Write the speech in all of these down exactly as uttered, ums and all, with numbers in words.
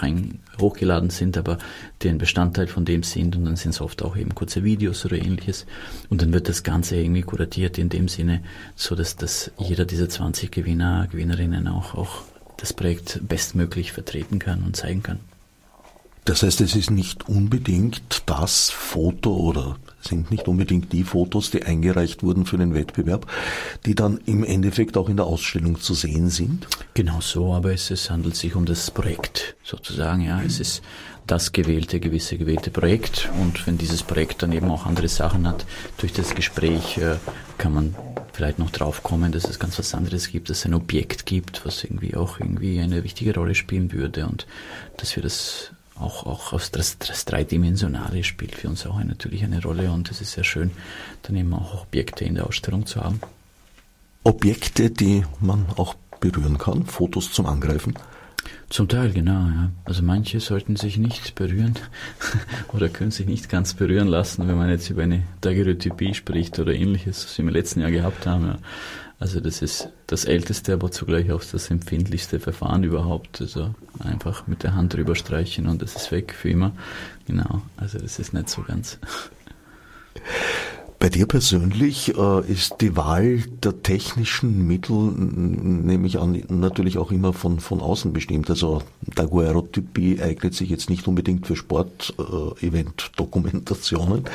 rein hochgeladen sind, aber die ein Bestandteil von dem sind, und dann sind es oft auch eben kurze Videos oder ähnliches, und dann wird das Ganze irgendwie kuratiert in dem Sinne, so dass, dass jeder dieser zwanzig Gewinner, Gewinnerinnen auch, auch das Projekt bestmöglich vertreten kann und zeigen kann. Das heißt, es ist nicht unbedingt das Foto oder sind nicht unbedingt die Fotos, die eingereicht wurden für den Wettbewerb, die dann im Endeffekt auch in der Ausstellung zu sehen sind? Genau so, aber es, es handelt sich um das Projekt sozusagen. Ja, es ist das gewählte, gewisse gewählte Projekt, und wenn dieses Projekt dann eben auch andere Sachen hat, durch das Gespräch äh, kann man vielleicht noch drauf kommen, dass es ganz was anderes gibt, dass es ein Objekt gibt, was irgendwie auch irgendwie eine wichtige Rolle spielen würde, und dass wir das Auch, auch aus das, das Dreidimensionale spielt für uns auch natürlich eine Rolle, und es ist sehr schön, dann eben auch Objekte in der Ausstellung zu haben. Objekte, die man auch berühren kann, Fotos zum Angreifen? Zum Teil, genau, ja. Also manche sollten sich nicht berühren oder können sich nicht ganz berühren lassen, wenn man jetzt über eine Daguerreotypie spricht oder ähnliches, was wir im letzten Jahr gehabt haben, ja. Also das ist das älteste, aber zugleich auch das empfindlichste Verfahren überhaupt. Also einfach mit der Hand drüber streichen und das ist weg für immer. Genau, also das ist nicht so ganz. Bei dir persönlich äh, ist die Wahl der technischen Mittel, nehme ich an, natürlich auch immer von, von außen bestimmt. Also Daguerreotypie eignet sich jetzt nicht unbedingt für Sport-Event-Dokumentationen.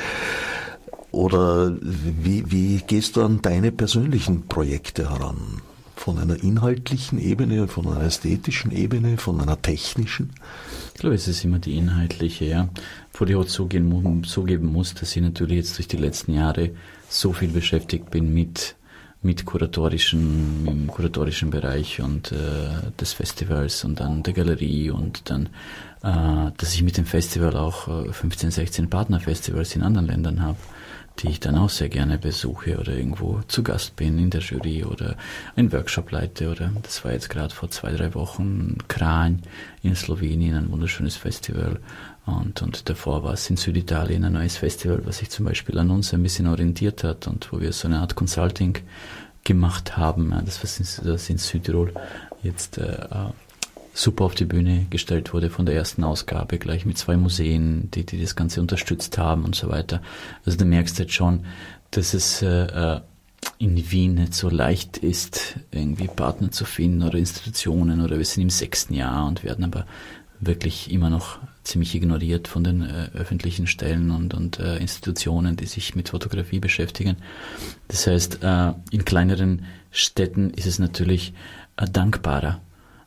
Oder wie, wie gehst du an deine persönlichen Projekte heran? Von einer inhaltlichen Ebene, von einer ästhetischen Ebene, von einer technischen? Ich glaube, es ist immer die inhaltliche, ja. Wo ich auch zugeben, zugeben muss, dass ich natürlich jetzt durch die letzten Jahre so viel beschäftigt bin mit, mit kuratorischen, im kuratorischen Bereich und äh, des Festivals und dann der Galerie und dann, äh, dass ich mit dem Festival auch äh, fünfzehn, sechzehn Partnerfestivals in anderen Ländern habe, die ich dann auch sehr gerne besuche oder irgendwo zu Gast bin in der Jury oder einen Workshop leite. Oder das war jetzt gerade vor zwei, drei Wochen Kranj in Slowenien, ein wunderschönes Festival. Und, und davor war es in Süditalien ein neues Festival, was sich zum Beispiel an uns ein bisschen orientiert hat und wo wir so eine Art Consulting gemacht haben. Das, was in, das in Südtirol jetzt äh, super auf die Bühne gestellt wurde von der ersten Ausgabe, gleich mit zwei Museen, die, die das Ganze unterstützt haben und so weiter. Also du merkst jetzt schon, dass es äh, in Wien nicht so leicht ist, irgendwie Partner zu finden oder Institutionen, oder wir sind im sechsten Jahr und werden aber wirklich immer noch ziemlich ignoriert von den äh, öffentlichen Stellen und, und äh, Institutionen, die sich mit Fotografie beschäftigen. Das heißt, äh, in kleineren Städten ist es natürlich äh, dankbarer.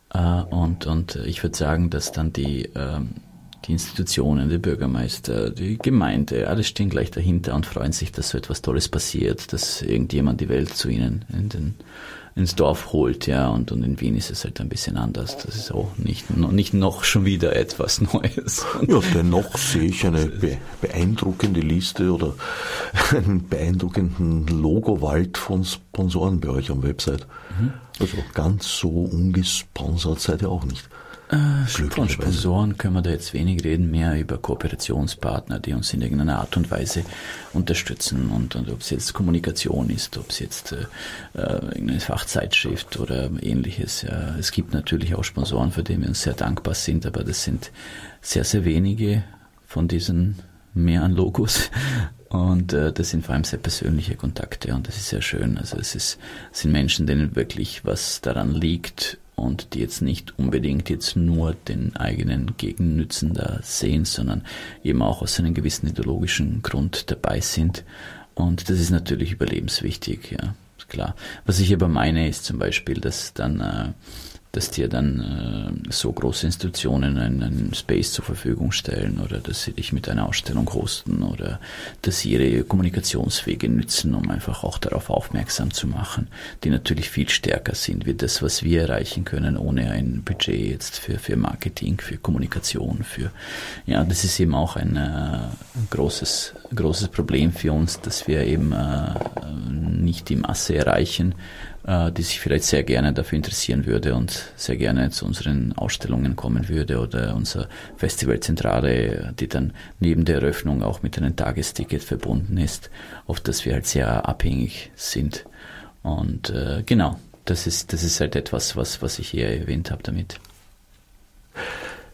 Und, und ich würde sagen, dass dann die, die Institutionen, die Bürgermeister, die Gemeinde, alle stehen gleich dahinter und freuen sich, dass so etwas Tolles passiert, dass irgendjemand die Welt zu ihnen in den, ins Dorf holt, ja, und, und in Wien ist es halt ein bisschen anders. Das ist auch nicht, nicht noch schon wieder etwas Neues. Ja, dennoch sehe ich eine be- beeindruckende Liste oder einen beeindruckenden Logowald von Sponsoren bei euch am Website. Mhm. Also ganz so ungesponsert seid ihr auch nicht. Äh, von Sponsoren können wir da jetzt wenig reden, mehr über Kooperationspartner, die uns in irgendeiner Art und Weise unterstützen, und, und ob es jetzt Kommunikation ist, ob es jetzt äh, irgendeine Fachzeitschrift oder ähnliches. Ja. Es gibt natürlich auch Sponsoren, für die wir uns sehr dankbar sind, aber das sind sehr, sehr wenige von diesen mehr an Logos. Und äh, das sind vor allem sehr persönliche Kontakte, und das ist sehr schön. Also es ist, es sind Menschen, denen wirklich was daran liegt und die jetzt nicht unbedingt jetzt nur den eigenen Gegennutzen da sehen, sondern eben auch aus einem gewissen ideologischen Grund dabei sind. Und das ist natürlich überlebenswichtig, ja, ist klar. Was ich aber meine, ist zum Beispiel, dass dann äh, dass dir dann äh, so große Institutionen einen, einen Space zur Verfügung stellen oder dass sie dich mit einer Ausstellung hosten oder dass sie ihre Kommunikationswege nützen, um einfach auch darauf aufmerksam zu machen, die natürlich viel stärker sind wie das, was wir erreichen können, ohne ein Budget jetzt für, für Marketing, für Kommunikation, für, ja, das ist eben auch ein, äh, ein großes, großes Problem für uns, dass wir eben äh, nicht die Masse erreichen, die sich vielleicht sehr gerne dafür interessieren würde und sehr gerne zu unseren Ausstellungen kommen würde, oder unsere Festivalzentrale, die dann neben der Eröffnung auch mit einem Tagesticket verbunden ist, auf das wir halt sehr abhängig sind. Und äh, genau, das ist das ist halt etwas, was was ich hier erwähnt habe damit.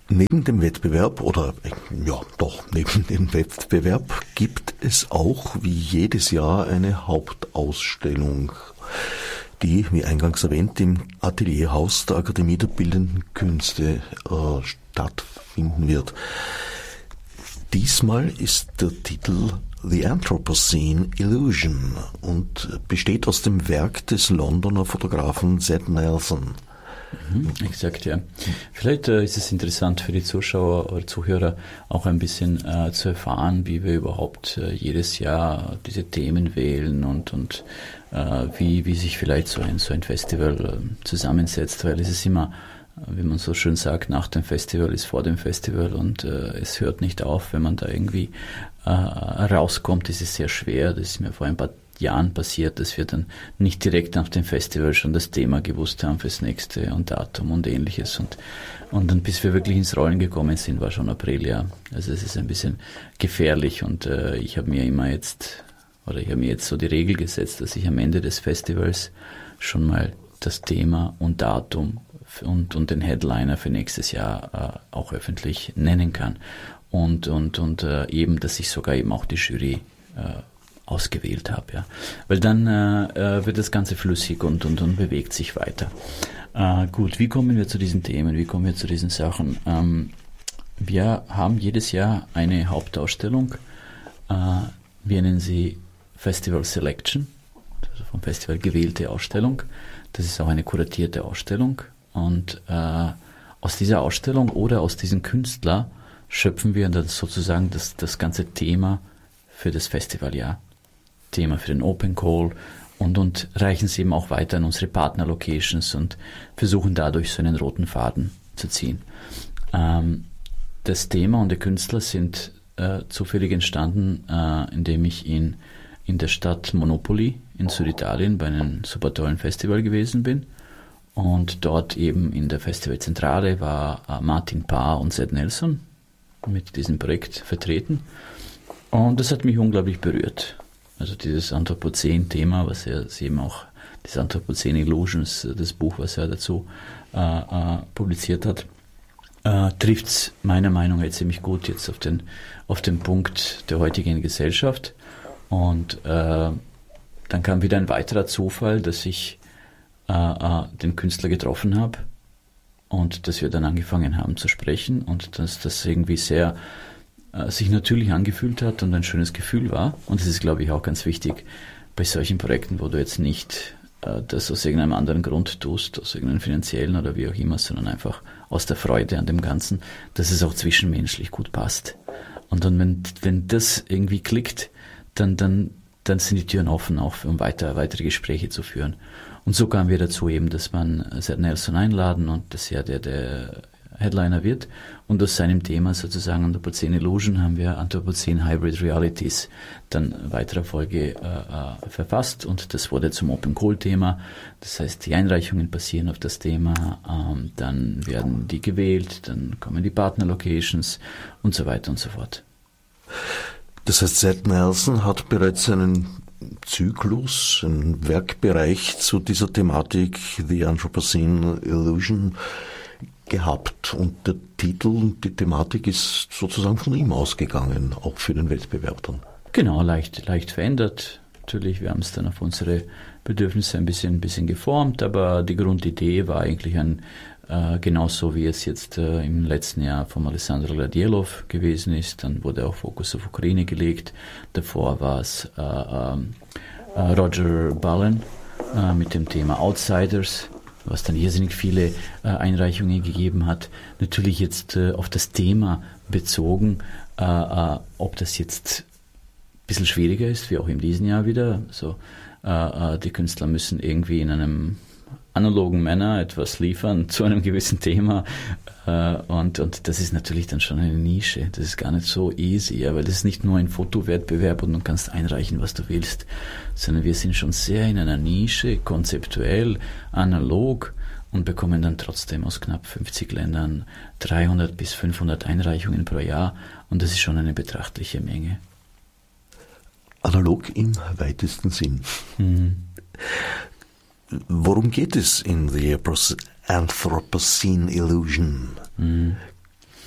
Neben dem Wettbewerb, oder ja doch, neben dem Wettbewerb gibt es auch wie jedes Jahr eine Hauptausstellung, die, wie eingangs erwähnt, im Atelierhaus der Akademie der Bildenden Künste äh, stattfinden wird. Diesmal ist der Titel The Anthropocene Illusion und besteht aus dem Werk des Londoner Fotografen Zed Nelson. Mhm, exakt, ja. Vielleicht äh, ist es interessant für die Zuschauer oder Zuhörer auch ein bisschen äh, zu erfahren, wie wir überhaupt äh, jedes Jahr diese Themen wählen und, und äh, wie, wie sich vielleicht so ein, so ein Festival äh, zusammensetzt, weil es ist immer, wie man so schön sagt, nach dem Festival ist vor dem Festival und äh, es hört nicht auf, wenn man da irgendwie äh, rauskommt, ist es sehr schwer. Das ist mir vor ein paar Jahren passiert, dass wir dann nicht direkt nach dem Festival schon das Thema gewusst haben fürs nächste und Datum und ähnliches und, und dann bis wir wirklich ins Rollen gekommen sind, war schon April, ja. Also es ist ein bisschen gefährlich und äh, ich habe mir immer jetzt, oder ich habe mir jetzt so die Regel gesetzt, dass ich am Ende des Festivals schon mal das Thema und Datum und, und den Headliner für nächstes Jahr äh, auch öffentlich nennen kann. Und, und, und äh, eben, dass ich sogar eben auch die Jury äh, ausgewählt habe. Ja. Weil dann äh, wird das Ganze flüssig und, und, und bewegt sich weiter. Äh, gut, wie kommen wir zu diesen Themen? Wie kommen wir zu diesen Sachen? Ähm, wir haben jedes Jahr eine Hauptausstellung. Äh, wir nennen sie Festival Selection, also vom Festival gewählte Ausstellung. Das ist auch eine kuratierte Ausstellung. Und äh, aus dieser Ausstellung oder aus diesem Künstler schöpfen wir dann sozusagen das, das ganze Thema für das Festivaljahr. Thema für den Open Call und, und reichen sie eben auch weiter an unsere Partner-Locations und versuchen dadurch so einen roten Faden zu ziehen. Ähm, das Thema und der Künstler sind äh, zufällig entstanden, äh, indem ich in, in der Stadt Monopoli in Süditalien bei einem super tollen Festival gewesen bin. Und dort eben in der Festivalzentrale war äh, Martin Paar und Zed Nelson mit diesem Projekt vertreten. Und das hat mich unglaublich berührt. Also dieses Anthropozän-Thema, was er eben auch, das Anthropozän Illusions, das Buch, was er dazu äh, äh, publiziert hat, äh, trifft es meiner Meinung nach ziemlich gut jetzt auf den, auf den Punkt der heutigen Gesellschaft. Und äh, dann kam wieder ein weiterer Zufall, dass ich äh, äh, den Künstler getroffen habe und dass wir dann angefangen haben zu sprechen und dass das irgendwie sehr sich natürlich angefühlt hat und ein schönes Gefühl war. Und das ist, glaube ich, auch ganz wichtig bei solchen Projekten, wo du jetzt nicht äh, das aus irgendeinem anderen Grund tust, aus irgendeinem finanziellen oder wie auch immer, sondern einfach aus der Freude an dem Ganzen, dass es auch zwischenmenschlich gut passt. Und dann, wenn, wenn das irgendwie klickt, dann, dann, dann sind die Türen offen, auch um weiter, weitere Gespräche zu führen. Und so kamen wir dazu eben, dass man Zed Nelson einladen und dass er der, der Headliner wird. Und aus seinem Thema sozusagen Anthropozän Illusion haben wir Anthropozän Hybrid Realities dann weiterer Folge äh, verfasst und das wurde zum Open Call Thema. Das heißt, die Einreichungen basieren auf das Thema, ähm, dann werden die gewählt, dann kommen die Partner Locations und so weiter und so fort. Das heißt, Zed Nelson hat bereits einen Zyklus, einen Werkbereich zu dieser Thematik, The Anthropocene Illusion, gehabt und der Titel und die Thematik ist sozusagen von ihm ausgegangen, auch für den Wettbewerb dann. Genau, leicht, leicht verändert. Natürlich, wir haben es dann auf unsere Bedürfnisse ein bisschen, ein bisschen geformt, aber die Grundidee war eigentlich ein, äh, genauso wie es jetzt äh, im letzten Jahr vom Alessandro Gladielov gewesen ist. Dann wurde auch Fokus auf Ukraine gelegt. Davor war es äh, äh, Roger Ballen äh, mit dem Thema Outsiders, was dann irrsinnig viele äh, Einreichungen gegeben hat. Natürlich jetzt äh, auf das Thema bezogen, äh, äh, ob das jetzt ein bisschen schwieriger ist, wie auch in diesem Jahr wieder. Also, äh, äh, die Künstler müssen irgendwie in einem analogen Manner etwas liefern zu einem gewissen Thema äh, und, und das ist natürlich dann schon eine Nische. Das ist gar nicht so easy, ja, weil das ist nicht nur ein Fotowettbewerb und du kannst einreichen, was du willst, sondern wir sind schon sehr in einer Nische, konzeptuell, analog und bekommen dann trotzdem aus knapp fünfzig Ländern dreihundert bis fünfhundert Einreichungen pro Jahr und das ist schon eine betrachtliche Menge. Analog im weitesten Sinn. Mhm. Worum geht es in The Anthropocene Illusion?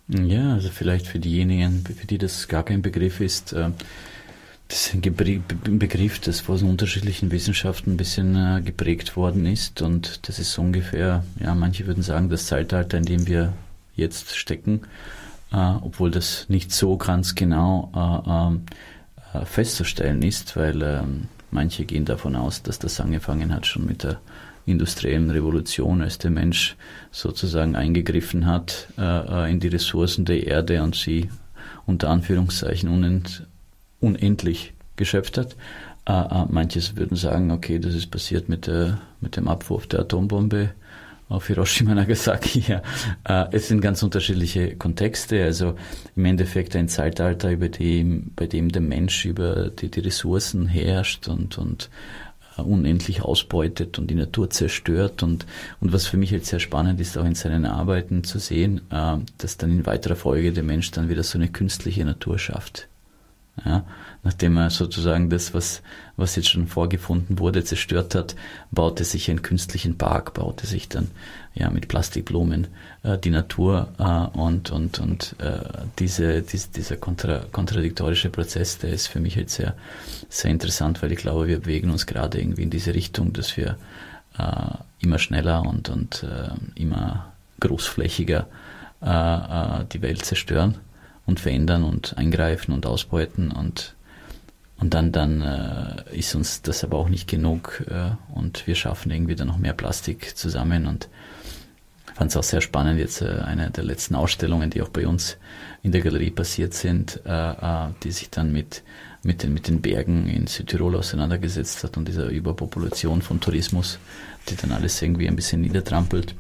Ja, also vielleicht für diejenigen, für die das gar kein Begriff ist, das ist ein Begriff, das von unterschiedlichen Wissenschaften ein bisschen geprägt worden ist, und das ist ungefähr, ja, manche würden sagen, das Zeitalter, in dem wir jetzt stecken, obwohl das nicht so ganz genau festzustellen ist, weil manche gehen davon aus, dass das angefangen hat schon mit der industriellen Revolution, als der Mensch sozusagen eingegriffen hat äh, in die Ressourcen der Erde und sie unter Anführungszeichen unend, unendlich geschöpft hat. Äh, äh, manches würden sagen, okay, das ist passiert mit, der, mit dem Abwurf der Atombombe auf Hiroshima und Nagasaki. Ja. Äh, es sind ganz unterschiedliche Kontexte, also im Endeffekt ein Zeitalter, über dem, bei dem der Mensch über die, die Ressourcen herrscht und, und unendlich ausbeutet und die Natur zerstört, und, und was für mich jetzt sehr spannend ist, auch in seinen Arbeiten zu sehen, äh, dass dann in weiterer Folge der Mensch dann wieder so eine künstliche Natur schafft. Ja, nachdem er sozusagen das, was, was jetzt schon vorgefunden wurde, zerstört hat, baut er sich einen künstlichen Park, baut er sich dann ja mit Plastikblumen äh, die Natur äh, und und und äh, diese, diese dieser kontra, kontradiktorische Prozess, der ist für mich jetzt sehr sehr interessant, weil ich glaube, wir bewegen uns gerade irgendwie in diese Richtung, dass wir äh, immer schneller und und äh, immer großflächiger äh, äh, die Welt zerstören und verändern und eingreifen und ausbeuten, und und dann dann äh, ist uns das aber auch nicht genug, äh, und wir schaffen irgendwie dann noch mehr Plastik zusammen. Und ich fand es auch sehr spannend, jetzt äh, eine der letzten Ausstellungen, die auch bei uns in der Galerie passiert sind, äh, äh, die sich dann mit mit den mit den Bergen in Südtirol auseinandergesetzt hat und dieser Überpopulation von Tourismus, die dann alles irgendwie ein bisschen niedertrampelt,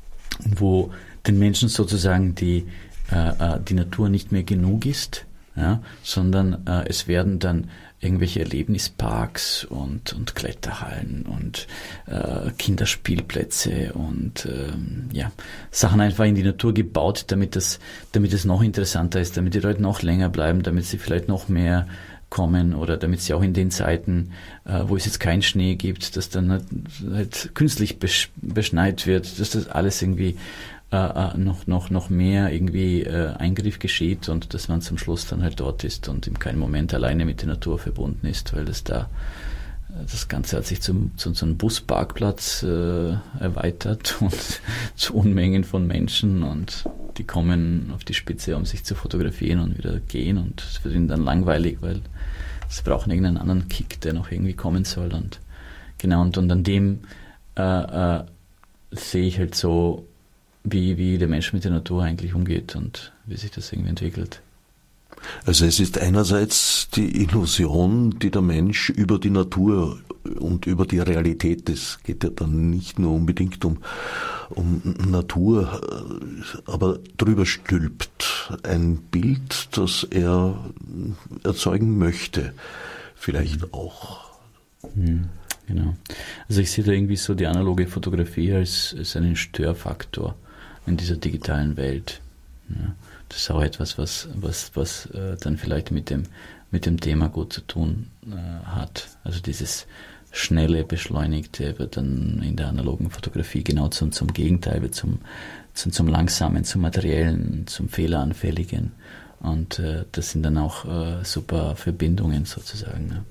wo den Menschen sozusagen die die Natur nicht mehr genug ist, ja, sondern äh, es werden dann irgendwelche Erlebnisparks und, und Kletterhallen und äh, Kinderspielplätze und ähm, ja, Sachen einfach in die Natur gebaut, damit das, damit es noch interessanter ist, damit die Leute noch länger bleiben, damit sie vielleicht noch mehr kommen, oder damit sie auch in den Zeiten, äh, wo es jetzt keinen Schnee gibt, dass dann halt, halt künstlich besch- beschneit wird, dass das alles irgendwie Uh, noch noch noch mehr irgendwie uh, Eingriff geschieht, und dass man zum Schluss dann halt dort ist und in keinem Moment alleine mit der Natur verbunden ist, weil das da das Ganze hat sich zum, zum, zum Busparkplatz uh, erweitert und zu Unmengen von Menschen, und die kommen auf die Spitze, um sich zu fotografieren und wieder gehen, und es wird ihnen dann langweilig, weil sie brauchen irgendeinen anderen Kick, der noch irgendwie kommen soll, und genau, und, und an dem uh, uh, sehe ich halt so, wie, wie der Mensch mit der Natur eigentlich umgeht und wie sich das irgendwie entwickelt. Also es ist einerseits die Illusion, die der Mensch über die Natur und über die Realität, es geht ja dann nicht nur unbedingt um, um Natur, aber drüber stülpt. Ein Bild, das er erzeugen möchte, vielleicht auch. Mhm. Genau. Also ich sehe da irgendwie so die analoge Fotografie als, als einen Störfaktor in dieser digitalen Welt. Ja, das ist auch etwas, was, was, was äh, dann vielleicht mit dem, mit dem Thema gut zu tun äh, hat. Also dieses schnelle, beschleunigte wird dann in der analogen Fotografie genau zum, zum Gegenteil, wird zum, zum, zum Langsamen, zum Materiellen, zum Fehleranfälligen. Und äh, das sind dann auch äh, super Verbindungen sozusagen. Ja.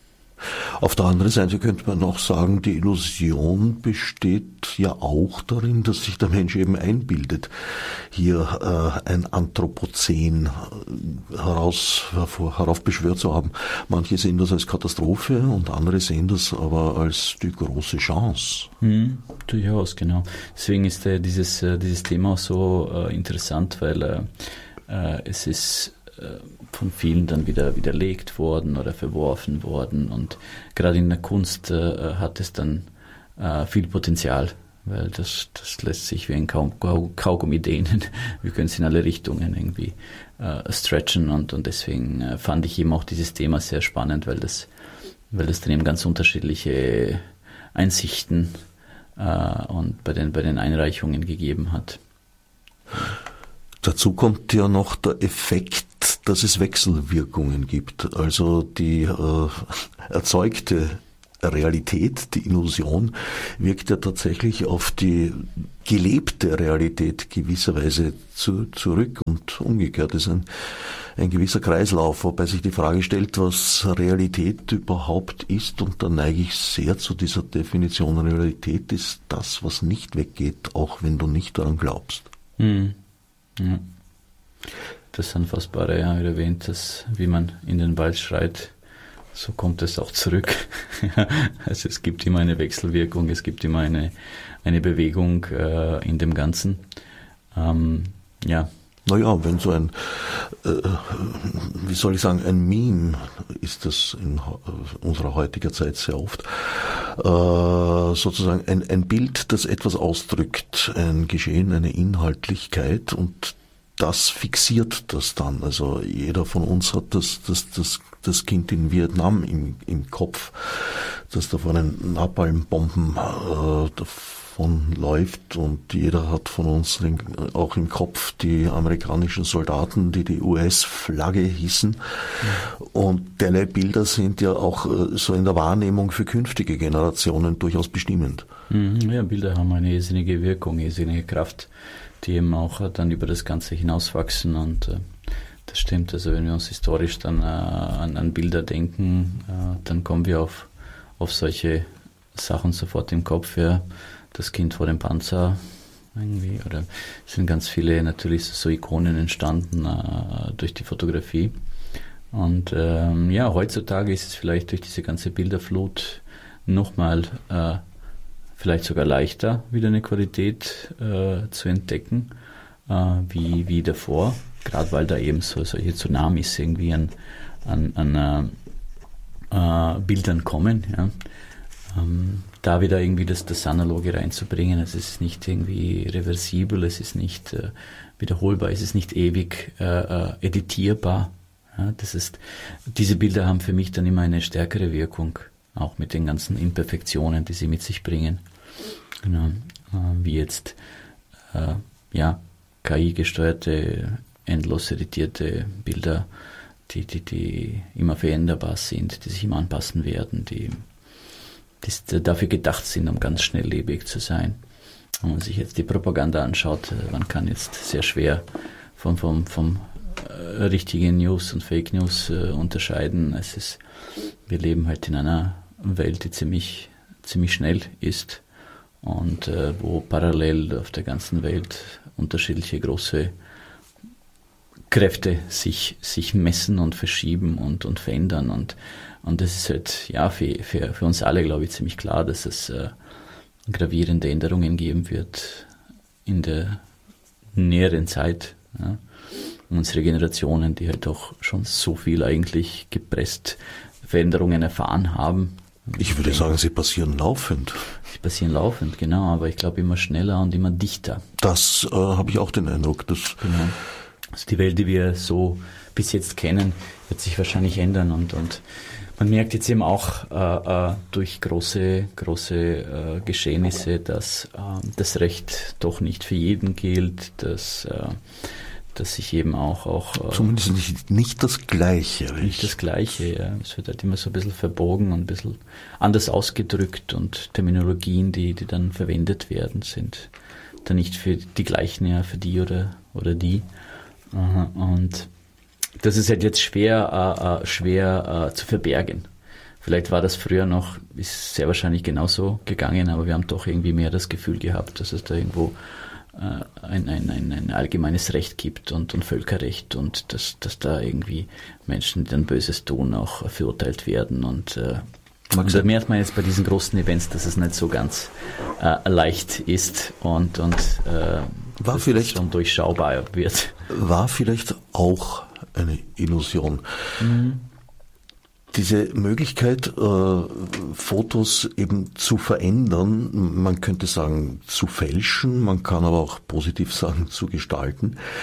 Auf der anderen Seite könnte man noch sagen, die Illusion besteht ja auch darin, dass sich der Mensch eben einbildet, hier äh, ein Anthropozän heraus, hervor, heraufbeschwört zu haben. Manche sehen das als Katastrophe und andere sehen das aber als die große Chance. Hm, durchaus, genau. Deswegen ist äh, dieses, äh, dieses Thema auch so äh, interessant, weil äh, äh, es ist von vielen dann wieder widerlegt worden oder verworfen worden, und gerade in der Kunst äh, hat es dann äh, viel Potenzial, weil das, das lässt sich wie ein Kaugummi dehnen. Wir können es in alle Richtungen irgendwie äh, stretchen, und, und deswegen äh, fand ich eben auch dieses Thema sehr spannend, weil das, weil das dann eben ganz unterschiedliche Einsichten äh, und bei den, bei den Einreichungen gegeben hat. Dazu kommt ja noch der Effekt, dass es Wechselwirkungen gibt. Also die äh, erzeugte Realität, die Illusion, wirkt ja tatsächlich auf die gelebte Realität gewisserweise zu, zurück und umgekehrt. Das ist ein, ein gewisser Kreislauf, wobei sich die Frage stellt, was Realität überhaupt ist, und da neige ich sehr zu dieser Definition. Realität ist das, was nicht weggeht, auch wenn du nicht daran glaubst. Mhm. Ja. Das Anfassbare, ja, wie erwähnt, dass, wie man in den Wald schreit, so kommt es auch zurück. Also es gibt immer eine Wechselwirkung, es gibt immer eine, eine Bewegung äh, in dem Ganzen. Ähm, ja. Naja, wenn so ein, äh, wie soll ich sagen, ein Meme ist das in unserer heutiger Zeit sehr oft, äh, sozusagen ein, ein Bild, das etwas ausdrückt, ein Geschehen, eine Inhaltlichkeit, und das fixiert das dann. Also jeder von uns hat das, das, das, das Kind in Vietnam im, im Kopf, das da von den Napalmbomben äh, davon läuft, und jeder hat von uns den, auch im Kopf die amerikanischen Soldaten, die die U S-Flagge hissen. Mhm. Und derlei Bilder sind ja auch äh, so in der Wahrnehmung für künftige Generationen durchaus bestimmend. Mhm, ja, Bilder haben eine irrsinnige Wirkung, irrsinnige Kraft, die eben auch dann über das Ganze hinauswachsen, und äh, das stimmt. Also wenn wir uns historisch dann äh, an, an Bilder denken, äh, dann kommen wir auf, auf solche Sachen sofort im Kopf, ja, das Kind vor dem Panzer irgendwie, oder es sind ganz viele natürlich so Ikonen entstanden äh, durch die Fotografie, und ähm, ja, heutzutage ist es vielleicht durch diese ganze Bilderflut nochmal äh, vielleicht sogar leichter, wieder eine Qualität äh, zu entdecken, äh, wie, wie davor, gerade weil da eben so solche Tsunamis irgendwie an, an, an äh, Bildern kommen. Ja. Ähm, da wieder irgendwie das, das Analoge reinzubringen, es ist nicht irgendwie reversibel, es ist nicht äh, wiederholbar, es ist nicht ewig äh, äh, editierbar. Ja. Das ist, diese Bilder haben für mich dann immer eine stärkere Wirkung, auch mit den ganzen Imperfektionen, die sie mit sich bringen. Genau, äh, wie jetzt äh, ja, K I-gesteuerte, endlos editierte Bilder, die, die, die immer veränderbar sind, die sich immer anpassen werden, die, die dafür gedacht sind, um ganz schnelllebig zu sein. Wenn man sich jetzt die Propaganda anschaut, man kann jetzt sehr schwer vom, vom, vom äh, richtigen News und Fake News äh, unterscheiden. Es ist, wir leben halt in einer Welt, die ziemlich, ziemlich schnell ist, und äh, wo parallel auf der ganzen Welt unterschiedliche große Kräfte sich, sich messen und verschieben und, und verändern. Und, und das ist halt ja für, für, für uns alle, glaube ich, ziemlich klar, dass es äh, gravierende Änderungen geben wird in der näheren Zeit. Ja. Unsere Generationen, die halt auch schon so viel eigentlich gepresst Veränderungen erfahren haben. Ich würde sagen, sie passieren laufend. Sie passieren laufend, genau, aber ich glaube immer schneller und immer dichter. Das äh, habe ich auch den Eindruck. Dass genau. Also die Welt, die wir so bis jetzt kennen, wird sich wahrscheinlich ändern, und, und man merkt jetzt eben auch äh, äh, durch große, große äh, Geschehnisse, dass äh, das Recht doch nicht für jeden gilt, dass äh, dass sich eben auch... auch Zumindest nicht, nicht das Gleiche. Nicht das Gleiche, ja. Es wird halt immer so ein bisschen verbogen und ein bisschen anders ausgedrückt, und Terminologien, die, die dann verwendet werden, sind dann nicht für die gleichen, ja, für die oder, oder die. Und das ist halt jetzt schwer, äh, schwer äh, zu verbergen. Vielleicht war das früher noch, ist sehr wahrscheinlich genauso gegangen, aber wir haben doch irgendwie mehr das Gefühl gehabt, dass es da irgendwo Ein, ein, ein, ein allgemeines Recht gibt und, und Völkerrecht, und dass, dass da irgendwie Menschen, die dann Böses tun, auch verurteilt werden. Und, äh, und da merkt man jetzt bei diesen großen Events, dass es nicht so ganz äh, leicht ist und, und äh, war vielleicht, schon durchschaubar wird. War vielleicht auch eine Illusion. Mhm. Diese Möglichkeit, äh, Fotos eben zu verändern, man könnte sagen zu fälschen, man kann aber auch positiv sagen zu gestalten,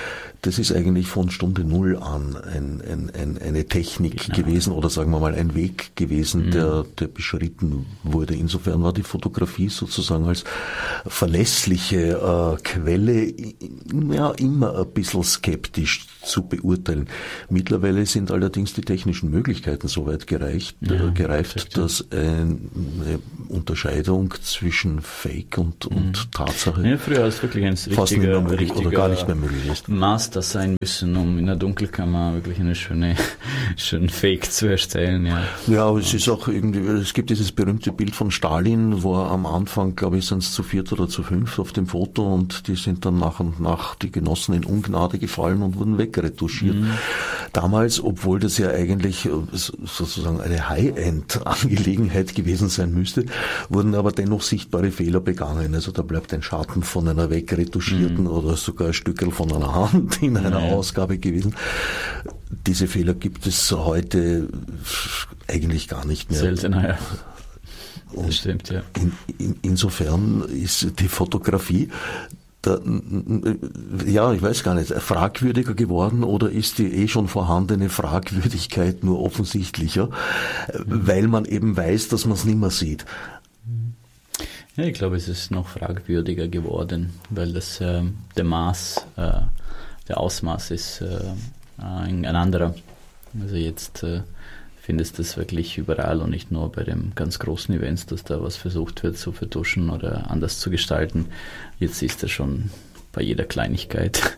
das ist eigentlich von Stunde Null an ein, ein, ein, eine Technik genau. gewesen oder sagen wir mal ein Weg gewesen, mhm. der, der beschritten wurde. Insofern war die Fotografie sozusagen als verlässliche äh, Quelle ja, immer ein bisschen skeptisch zu beurteilen. Mittlerweile sind allerdings die technischen Möglichkeiten so weit gereicht, ja, äh, gereift, dass eine Unterscheidung zwischen Fake und, mhm. und Tatsache ja, früher ist wirklich ein richtiger, möglich, richtiger oder gar nicht mehr möglich ist. Master sein müssen, um in der Dunkelkammer wirklich eine schöne, schönen Fake zu erstellen. Ja, ja aber es ist auch irgendwie, es gibt dieses berühmte Bild von Stalin, wo er am Anfang, glaube ich, sind es zu viert oder zu fünf auf dem Foto und die sind dann nach und nach die Genossen in Ungnade gefallen und wurden wegretuschiert. Mhm. Damals, obwohl das ja eigentlich sozusagen eine High-End-Angelegenheit gewesen sein müsste, wurden aber dennoch sichtbare Fehler begangen. Also da bleibt ein Schatten von einer wegretuschierten mhm. oder sogar ein Stückel von einer Hand in einer ja, ja. Ausgabe gewesen. Diese Fehler gibt es heute eigentlich gar nicht mehr. Seltener, ja. Und das stimmt, ja. In, in, insofern ist die Fotografie da, ja, ich weiß gar nicht, fragwürdiger geworden oder ist die eh schon vorhandene Fragwürdigkeit nur offensichtlicher, weil man eben weiß, dass man es nicht mehr sieht. Ja, ich glaube, es ist noch fragwürdiger geworden, weil das äh, der Maß, äh, der Ausmaß ist äh, ein anderer. Also jetzt äh, findest du das wirklich überall und nicht nur bei den ganz großen Events, dass da was versucht wird zu vertuschen oder anders zu gestalten. Jetzt ist er schon bei jeder Kleinigkeit.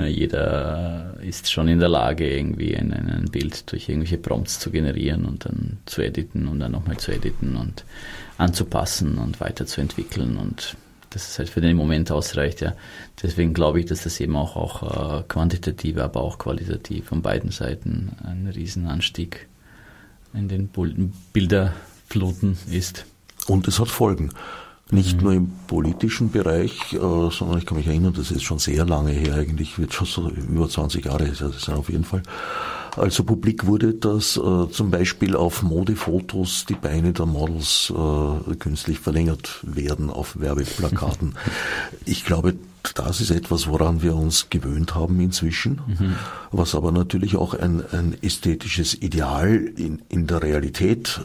Jeder ist schon in der Lage, irgendwie ein, ein Bild durch irgendwelche Prompts zu generieren und dann zu editen und dann nochmal zu editen und anzupassen und weiterzuentwickeln und dass es halt für den Moment ausreicht. Ja. Deswegen glaube ich, dass das eben auch, auch äh, quantitativ, aber auch qualitativ von beiden Seiten ein Riesenanstieg in den Bilderfluten ist. Und es hat Folgen. Nicht mhm. nur im politischen Bereich, äh, sondern ich kann mich erinnern, das ist schon sehr lange her, eigentlich wird schon so über zwanzig Jahre, das ist auf jeden Fall. Also publik wurde, dass äh, zum Beispiel auf Modefotos die Beine der Models äh, künstlich verlängert werden auf Werbeplakaten. Ich glaube, das ist etwas, woran wir uns gewöhnt haben inzwischen, mhm. was aber natürlich auch ein, ein ästhetisches Ideal in, in der Realität,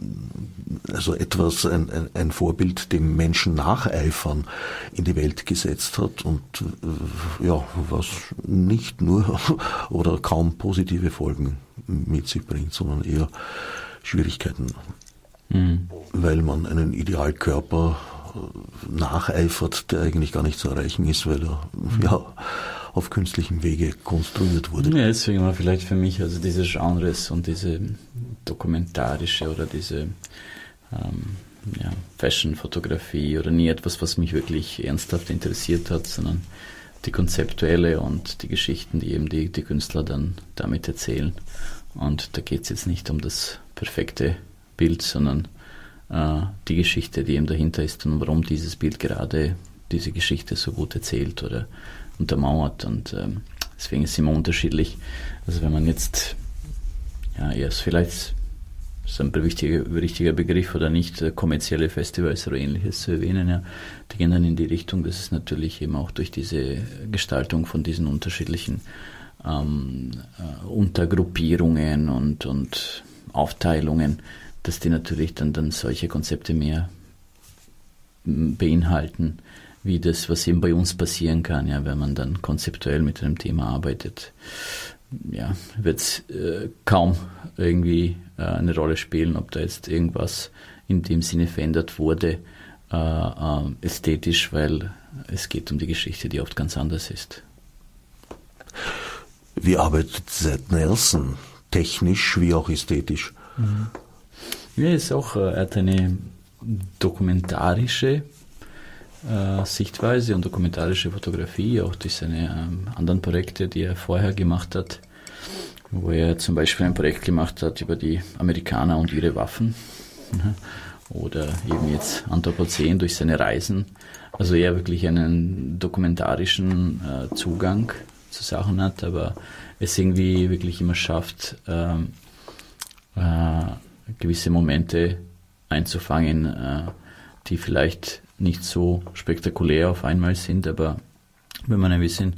also etwas, ein, ein, ein Vorbild, dem Menschen nacheifern, in die Welt gesetzt hat und ja, was nicht nur oder kaum positive Folgen mit sich bringt, sondern eher Schwierigkeiten, mhm. weil man einen Idealkörper nacheifert, der eigentlich gar nicht zu erreichen ist, weil er mhm. ja auf künstlichem Wege konstruiert wurde. Ja, deswegen war vielleicht für mich also diese Genres und diese dokumentarische oder diese ähm, ja, Fashion-Fotografie oder nie etwas, was mich wirklich ernsthaft interessiert hat, sondern die konzeptuelle und die Geschichten, die eben die, die Künstler dann damit erzählen. Und da geht es jetzt nicht um das perfekte Bild, sondern die Geschichte, die eben dahinter ist und warum dieses Bild gerade diese Geschichte so gut erzählt oder untermauert und ähm, deswegen ist es immer unterschiedlich. Also wenn man jetzt, ja, erst vielleicht ist ein wichtiger, richtiger Begriff oder nicht, kommerzielle Festivals oder ähnliches zu erwähnen, ja, die gehen dann in die Richtung, dass es natürlich eben auch durch diese Gestaltung von diesen unterschiedlichen ähm, äh, Untergruppierungen und, und Aufteilungen, dass die natürlich dann, dann solche Konzepte mehr beinhalten, wie das, was eben bei uns passieren kann, ja, wenn man dann konzeptuell mit einem Thema arbeitet. Ja, wird es äh, kaum irgendwie äh, eine Rolle spielen, ob da jetzt irgendwas in dem Sinne verändert wurde, äh, äh, ästhetisch, weil es geht um die Geschichte, die oft ganz anders ist. Wie arbeitet Zed Nelson? Technisch wie auch ästhetisch? Mhm. Ja, ist auch, er hat eine dokumentarische äh, Sichtweise und dokumentarische Fotografie, auch durch seine ähm, anderen Projekte, die er vorher gemacht hat, wo er zum Beispiel ein Projekt gemacht hat über die Amerikaner und ihre Waffen oder eben jetzt Anthropozän durch seine Reisen. Also er wirklich einen dokumentarischen äh, Zugang zu Sachen hat, aber es irgendwie wirklich immer schafft, ähm, äh, gewisse Momente einzufangen, äh, die vielleicht nicht so spektakulär auf einmal sind, aber wenn man ein bisschen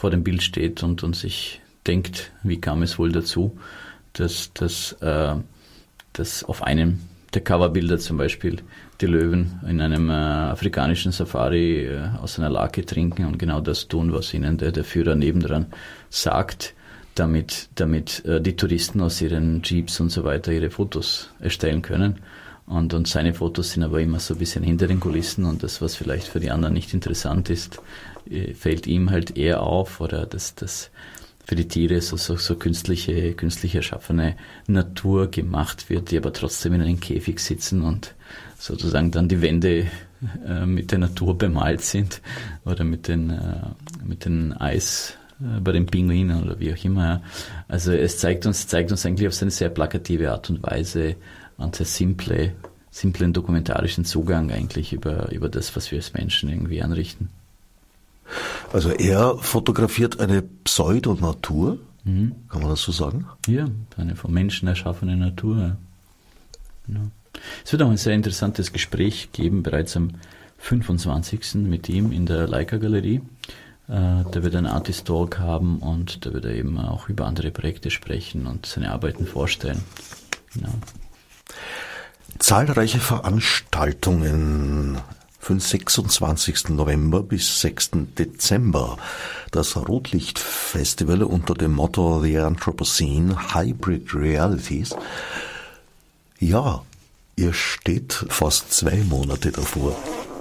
vor dem Bild steht und, und sich denkt, wie kam es wohl dazu, dass, dass, äh, dass auf einem der Coverbilder zum Beispiel die Löwen in einem äh, afrikanischen Safari äh, aus einer Lake trinken und genau das tun, was ihnen der, der Führer nebendran sagt, damit, damit äh, die Touristen aus ihren Jeeps und so weiter ihre Fotos erstellen können. Und, und seine Fotos sind aber immer so ein bisschen hinter den Kulissen und das, was vielleicht für die anderen nicht interessant ist, äh, fällt ihm halt eher auf oder das, das für die Tiere so, so, so künstliche, künstlich erschaffene Natur gemacht wird, die aber trotzdem in einem Käfig sitzen und sozusagen dann die Wände äh, mit der Natur bemalt sind oder mit den, äh, mit den Eis äh, bei den Pinguinen oder wie auch immer. Ja. Also es zeigt uns, zeigt uns eigentlich auf seine sehr plakative Art und Weise einen sehr simple, simplen dokumentarischen Zugang eigentlich über, über das, was wir als Menschen irgendwie anrichten. Also er fotografiert eine Pseudonatur, mhm. kann man das so sagen? Ja, eine vom Menschen erschaffene Natur. Ja. Genau. Es wird auch ein sehr interessantes Gespräch geben, bereits am fünfundzwanzigsten mit ihm in der Leica-Galerie. Äh, da wird ein Artist Talk haben und da wird er eben auch über andere Projekte sprechen und seine Arbeiten vorstellen. Genau. Zahlreiche Veranstaltungen von sechsundzwanzigsten November bis sechsten Dezember. Das Rotlichtfestival unter dem Motto The Anthropocene Hybrid Realities. Ja, ihr steht fast zwei Monate davor.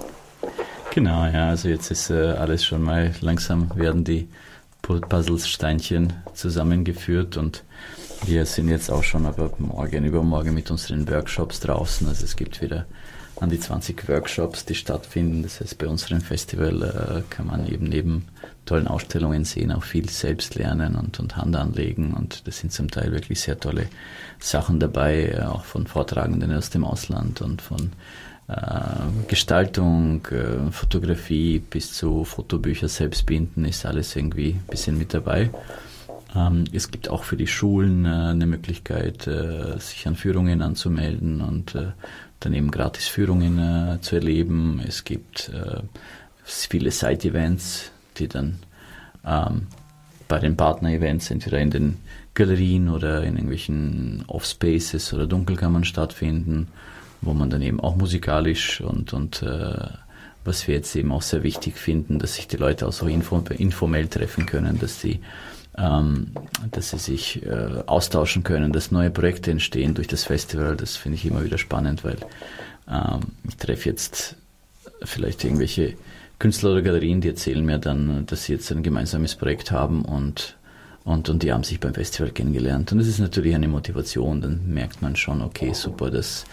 Genau, ja, also jetzt ist äh, alles schon mal langsam werden die Puzzlesteinchen zusammengeführt und wir sind jetzt auch schon aber morgen, übermorgen mit unseren Workshops draußen. Also es gibt wieder an die zwanzig Workshops, die stattfinden. Das heißt, bei unserem Festival äh, kann man eben neben tollen Ausstellungen sehen, auch viel selbst lernen und, und Hand anlegen. Und das sind zum Teil wirklich sehr tolle Sachen dabei, äh, auch von Vortragenden aus dem Ausland und von äh, Gestaltung, äh, Fotografie bis zu Fotobücher selbst binden, ist alles irgendwie ein bisschen mit dabei. Ähm, es gibt auch für die Schulen äh, eine Möglichkeit, äh, sich an Führungen anzumelden und äh, dann eben gratis Führungen äh, zu erleben. Es gibt äh, viele Side-Events, die dann ähm, bei den Partner-Events entweder in den Galerien oder in irgendwelchen Off-Spaces oder Dunkelkammern stattfinden, wo man dann eben auch musikalisch und, und äh, was wir jetzt eben auch sehr wichtig finden, dass sich die Leute auch so info- informell treffen können, dass sie Ähm, dass sie sich äh, austauschen können, dass neue Projekte entstehen durch das Festival. Das finde ich immer wieder spannend, weil ähm, ich treffe jetzt vielleicht irgendwelche Künstler oder Galerien, die erzählen mir dann, dass sie jetzt ein gemeinsames Projekt haben und, und, und die haben sich beim Festival kennengelernt. Und das ist natürlich eine Motivation, dann merkt man schon, okay, super, das,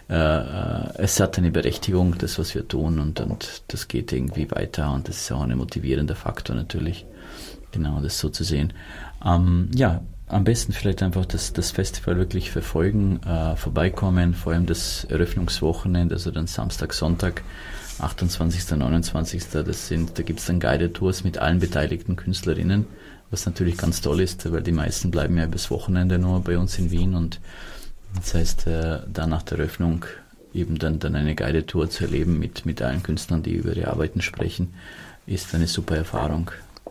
äh, es hat eine Berechtigung, das, was wir tun und, und das geht irgendwie weiter und das ist auch ein motivierender Faktor natürlich. Genau, das so zu sehen. Ähm, ja, am besten vielleicht einfach das, das Festival wirklich verfolgen, äh, vorbeikommen, vor allem das Eröffnungswochenende, also dann Samstag, Sonntag, achtundzwanzigsten, neunundzwanzigsten Das sind, da gibt es dann Guided Tours mit allen beteiligten Künstlerinnen, was natürlich ganz toll ist, weil die meisten bleiben ja bis Wochenende nur bei uns in Wien und das heißt, äh, dann nach der Eröffnung eben dann, dann eine Guided Tour zu erleben mit, mit allen Künstlern, die über ihre Arbeiten sprechen, ist eine super Erfahrung.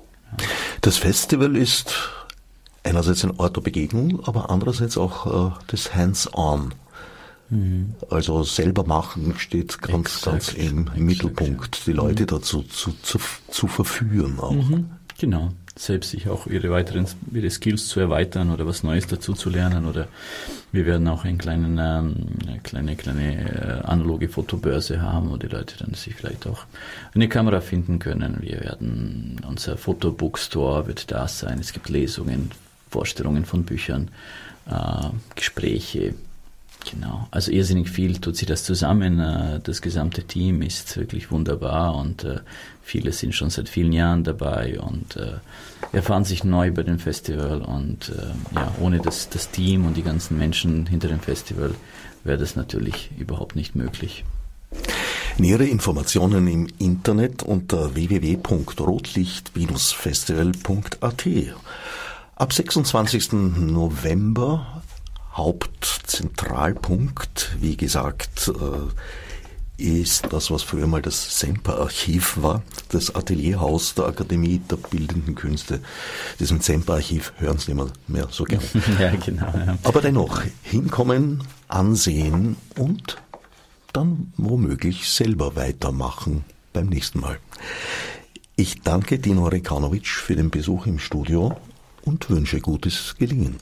Das Festival ist einerseits ein Ort der Begegnung, aber andererseits auch äh, das Hands-on. Mhm. Also selber machen steht ganz, exakt, ganz im exakt, Mittelpunkt, ja. Die Leute mhm. dazu zu, zu, zu verführen auch. Mhm. Genau, selbst sich auch ihre weiteren ihre Skills zu erweitern oder was Neues dazu zu lernen. Oder wir werden auch einen kleinen, ähm, eine kleine, kleine äh, analoge Fotobörse haben, wo die Leute dann sich vielleicht auch eine Kamera finden können. Wir werden, unser Fotobookstore wird da sein. Es gibt Lesungen, Vorstellungen von Büchern, äh, Gespräche. Genau, also irrsinnig viel tut sich das zusammen. Das gesamte Team ist wirklich wunderbar und viele sind schon seit vielen Jahren dabei und erfahren sich neu bei dem Festival und ja, ohne das, das Team und die ganzen Menschen hinter dem Festival wäre das natürlich überhaupt nicht möglich. Nähere Informationen im Internet unter w w w punkt rotlicht festival punkt a t. Ab sechsundzwanzigsten November Hauptzentralpunkt, wie gesagt, ist das, was früher mal das Semper-Archiv war, das Atelierhaus der Akademie der Bildenden Künste. Diesem Semper-Archiv hören Sie nicht mehr so gern. Ja, genau. Ja. Aber dennoch, hinkommen, ansehen und dann womöglich selber weitermachen beim nächsten Mal. Ich danke Dino Rekanovic für den Besuch im Studio und wünsche gutes Gelingen.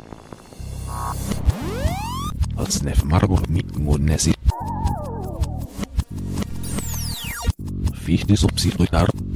Als Nef Margot mit Monesi. Fichtes Obsidrutar.